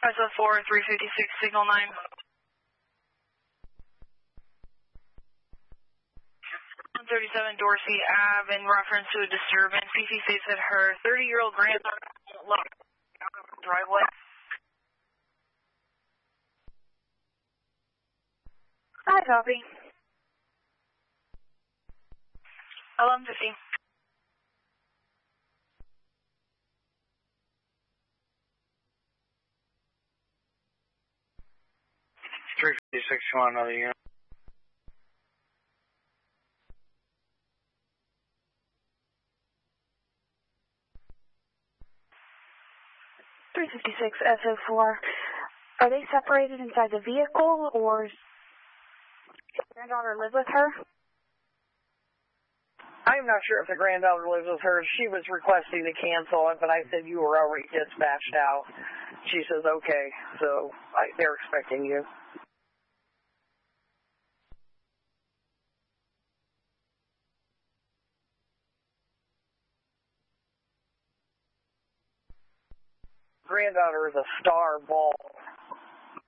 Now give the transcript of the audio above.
SO4 356, signal 9. 137 Dorsey Ave in reference to a disturbance. CC states that her 30-year-old grandson left the driveway. Hi, copy. 1150. You want another unit? 356 SO4. Are they separated inside the vehicle, or does your granddaughter live with her? I'm not sure if the granddaughter lives with her. She was requesting to cancel it, but I said you were already dispatched out. She says, okay, so they're expecting you. Granddaughter is a star ball.